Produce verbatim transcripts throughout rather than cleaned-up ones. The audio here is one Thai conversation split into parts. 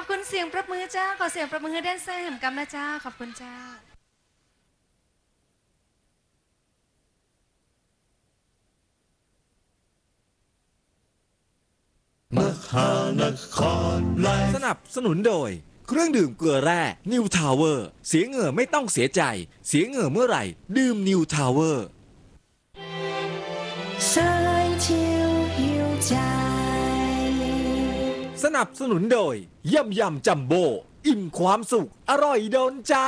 คุณเสียงปรบมือจ้าขอเสียงปรบมือให้แดนเซอร์แห่งกำนะจ้าขอบคุณจ้ามหานครไลฟ์สนับสนุนโดยเครื่องดื่มเกลือแร่นิวทาวเวอร์เสียเหงื่อไม่ต้องเสียใจเสียเหงื่อเมื่อไหร่ดื่มนิวทาวเวอร์สายเที่ยวหิวใจสนับสนุนโดยยำยำจัมโบ้อิ่มความสุขอร่อยโดนใจ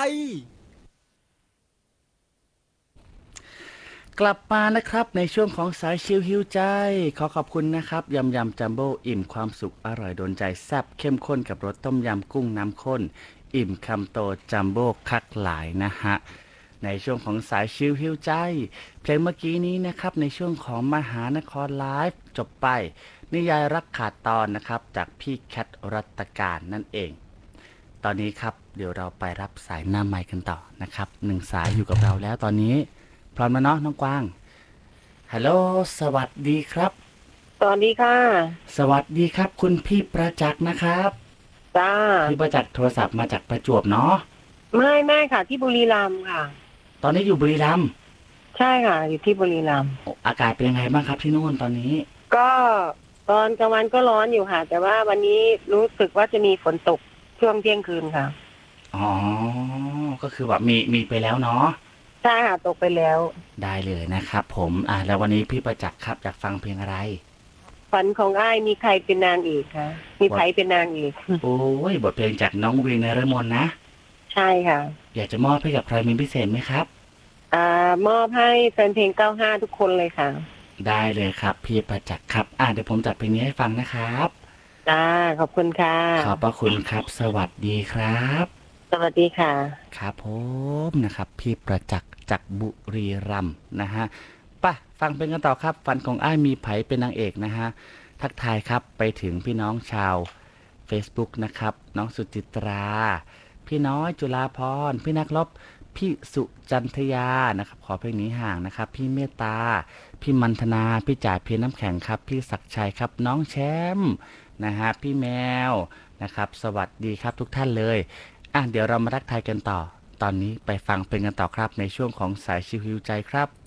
กลับมานะครับในช่วงของสายชิลฮิวใจขอขอบคุณนะครับยำยำจัมโบ้อิ่มความสุขอร่อยโดนใจแซ่บเข้มข้นกับรสต้มยำกุ้งน้ำข้นอิ่มคำโตจัมโบ้คักหลายนะฮะในช่วงของสายชิลฮิวใจเพลงเมื่อกี้นี้นะครับในช่วงของมหานครไลฟ์จบไปนิยายรักขาดตอนนะครับจากพี่แคทรัตการนั่นเองตอนนี้ครับเดี๋ยวเราไปรับสายหน้าไมค์กันต่อนะครับหนึ่งสายอยู่กับเราแล้วตอนนี้พร้อมแล้วเนาะน้องกวางฮัลโหลสวัสดีครับสวัสดีค่ะสวัสดีครับคุณพี่ประจักษ์นะครับจ้าพี่ประจักษ์โทรศัพท์มาจากประจวบเนาะไม่ไม่ค่ะที่บุรีรัมย์ค่ะตอนนี้อยู่บุรีรัมย์ใช่ค่ะอยู่ที่บุรีรัมย์อากาศเป็นยังไงบ้างครับที่นู่นตอนนี้ก็ตอนกลางวันก็ร้อนอยู่ค่ะแต่ว่าวันนี้รู้สึกว่าจะมีฝนตกช่วงเที่ยงคืนค่ะอ๋อก็คือแบบมีมีไปแล้วเนาะใช่ค่ะตกไปแล้วได้เลยนะครับผมอ่ะแล้ววันนี้พี่ประจักษ์ครับอยากฟังเพลงอะไรฝันของอ้ายมีใครเป็นนางเอกคะมีใครเป็นนางเอกโอ้ยบทเพลงจากน้องวีนฤมลนะใช่ค่ะอยากจะมอบให้กับใครมีพิเศษไหมครับอ่ามอบให้แฟนเพลงเก้าห้าทุกคนเลยค่ะได้เลยครับพี่ประจักษ์ครับอ่ะเดี๋ยวผมจัดเพลงนี้ให้ฟังนะครับจ้าขอบคุณค่ะขอบพระคุณครับสวัสดีครับสวัสดีค่ะครับผมนะครับพี่ประจักษ์จากบุรีรัมย์นะฮะป่ะฟังเพลงกันต่อครับฝันของอ้ายมีไผเป็นนางเอกนะฮะทักทายครับไปถึงพี่น้องชาว Facebook นะครับน้องสุจิตราพี่น้อยจุฬาพรพี่นักรบพี่สุจันทยานะครับขอเพลงนี้ห่างนะครับพี่เมตตาพี่มันธนาพี่จ่ายเพียน้ำแข็งครับพี่ศักชัยครับน้องแชมป์นะฮะพี่แมวนะครับสวัสดีครับทุกท่านเลยอ่ะเดี๋ยวเรามาทักทายกันต่อตอนนี้ไปฟังเพลงกันต่อครับในช่วงของสายชิวๆใจครับ